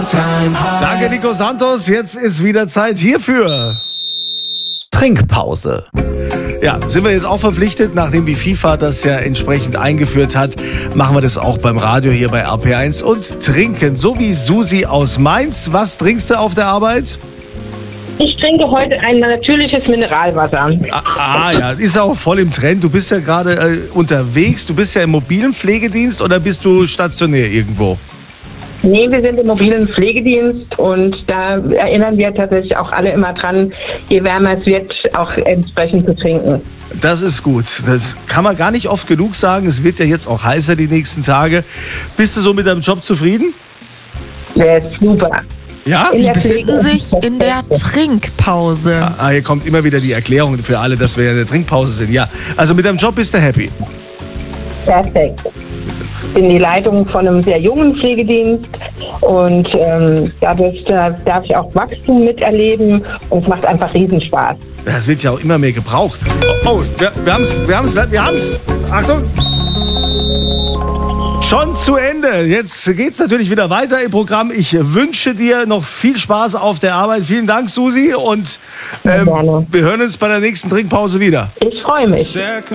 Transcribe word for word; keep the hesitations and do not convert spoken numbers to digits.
Danke, Nico Santos. Jetzt ist wieder Zeit hierfür. Trinkpause. Ja, sind wir jetzt auch verpflichtet, nachdem die FIFA das ja entsprechend eingeführt hat, machen wir das auch beim Radio hier bei R P eins und trinken, so wie Susi aus Mainz. Was trinkst du auf der Arbeit? Ich trinke heute ein natürliches Mineralwasser. Ah, ah ja, ist auch voll im Trend. Du bist ja gerade äh, unterwegs, du bist ja im mobilen Pflegedienst oder bist du stationär irgendwo? Nee, wir sind im mobilen Pflegedienst und da erinnern wir tatsächlich auch alle immer dran, je wärmer es wird, auch entsprechend zu trinken. Das ist gut. Das kann man gar nicht oft genug sagen. Es wird ja jetzt auch heißer die nächsten Tage. Bist du so mit deinem Job zufrieden? Der ist super. Ja? In der befinden Pflege sich in der Trinkpause. Ah, hier kommt immer wieder die Erklärung für alle, dass wir in der Trinkpause sind. Ja, also mit deinem Job bist du happy. Perfekt. Ich bin die Leitung von einem sehr jungen Pflegedienst und ähm, dadurch da darf ich auch Wachstum miterleben und es macht einfach Riesenspaß. Das wird ja auch immer mehr gebraucht. Oh, oh wir, wir haben's, wir haben's, wir haben's. Achtung! Schon zu Ende. Jetzt geht's natürlich wieder weiter im Programm. Ich wünsche dir noch viel Spaß auf der Arbeit. Vielen Dank, Susi. Und ähm, wir hören uns bei der nächsten Trinkpause wieder. Ich freue mich.